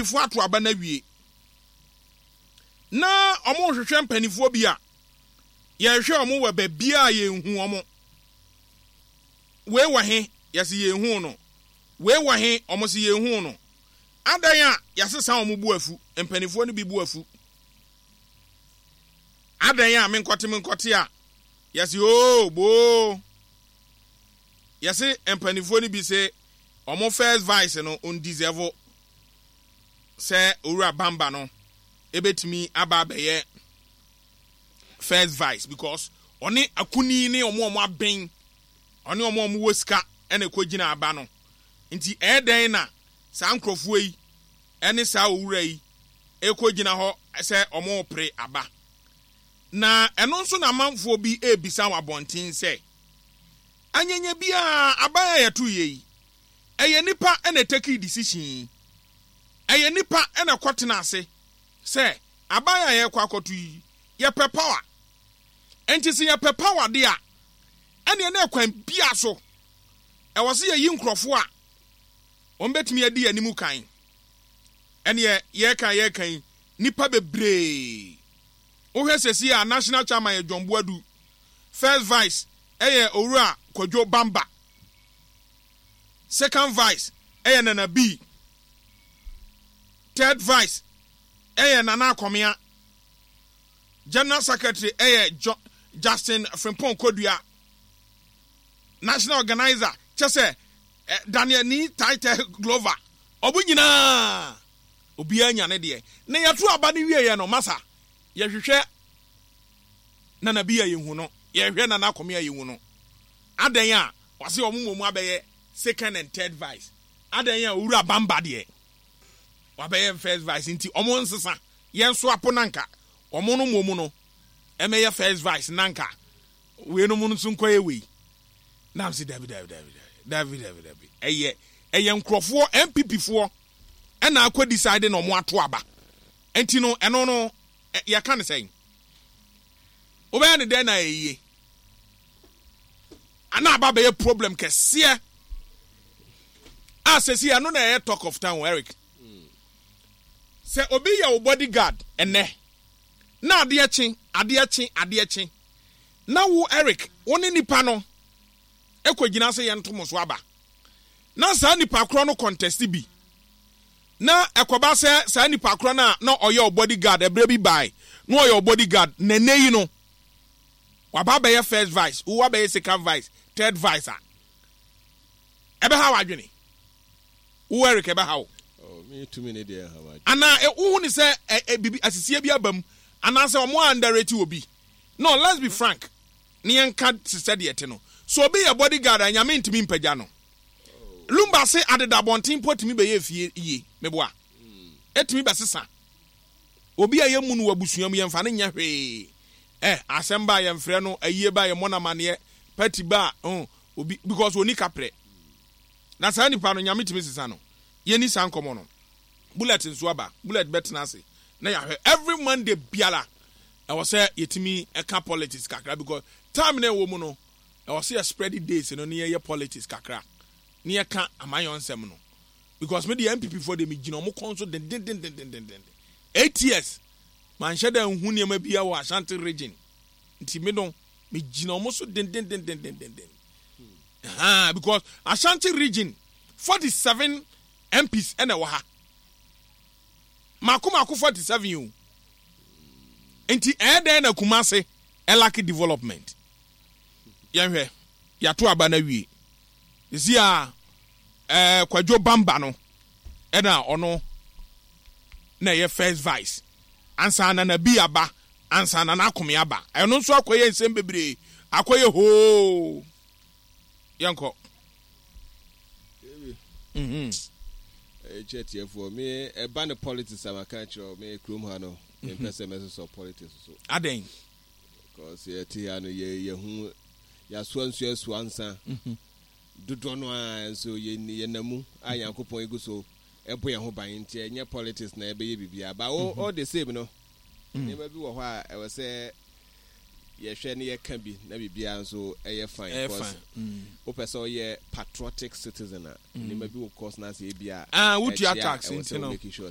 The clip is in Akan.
NPP fo ato aba na wie na omo hwehwe mpanifo bi a ye hwe omo wa ba bia ye hu omo we wa he yesi ye hu no we wa he omo si ye hu no adan a yasesa omo bu afu mpanifo no bi bu afu adan a menkote a yesi bo yesi mpanifo no bi se omo first vice no on deserve se owura bamba no ebetimi aba beye first vice because oni akuni ne omo aben oni omo woska ene kogina aba no nti eden na sa nkrofo yi ene sa owura yi ekogina ho se omo pre aba na eno nso na manfo bi ebisa wabontin se anyenye bia aba ya to yi eye nipa ene take decision eye nipa ene kwotena ase se abaya ye kwakotu yi ye pe power enti se ye pe power de a ene na kwan bia so e wo se ye yi nkrofo a ombetimi adi animu kan ene ye kan nipa bebre o hwesesi a national chairman ye John Boadu first vice eye owura Kwadwo Bamba second vice eye Nana B third vice Nana Komia general secretary Justin Frimpong Kodua national organizer chese Daniel Ni Title Glover obunyina obi anya ne de na yatu aba ne wie ye no masa ye hwehwe Nana B ye hu no ye hwehwe Nana Komia ye hu no adan a wase omumomu abeye second and third vice adan a owura Bamba de wabeye first vice nti omo nsesa yenso aponanka omo no momu no emeye first vice nanka we no mu nso nkoye we na msi David eye nkrofo MPP fo na akwa decide na omo ato aba enti no eno no ya kan say obeye ne den na eye ana aba be problem kese asesi ano na talk of town Eric se obi ya bodyguard ene na ade echi na wo Eric woni nipa no ekogina se ye ntomo so aba na sa nipa kro no contest bi na ekoba se sa nipa kro na oye bodyguard ebre bi bai no oye bodyguard neneyi no waba be ye first vice wo be ye second vice third vice ebe ha wadwene wo Eric ebe ha me too many there how ana who ni say bibi asisi bi abam ana say omo underrate obi no let's be frank ni enka said yet no so obi your bodyguard anyame ntimi mpagya no lumba say adeda bontin potimi be ye fie iye meboa etimi be sesa obi aye mu no wabusuam ye mfa ne nya hwe asemba ye mfre no aye ba ye monamane party ba obi because oni kapre na sa nipa no nyame timi sesa no ye ni san komo no bullet nso aba bullet betna ase na ya every Monday biala I was say yetimi eka politics kakra because time na wo mu no I was say spread days no near politics kakra ni eka amayon sem no because me the MPP for them gina mo konso den 8 years man sheda hu ne ma bia wo Ashanti region nti me no me gina mo so den because Ashanti region 47 MPs ene wa ha makuma 47 you enti eden na Kumase elaki development yanhwe yato aba na wie zia Kwadwo Bamba no ena ono na ye first vice ansa na bi aba ansa na akome aba eno nso akoye nsem bebre akoye ho yanko chet for me a ban politics am catch me krom ha no me person message of politics so aden because ye no ye hu ya so ansa dodo no a so ye namu ayankopon egu so ebo ye ho ban nti enye politics na ebe ye bibia ba all the same no ne ma bi wo ho a e we say ye hwe ne ye ka bi na bibia so eye fine because o person ye patriotic citizen ne ma bi of course na say bia what you attacks into no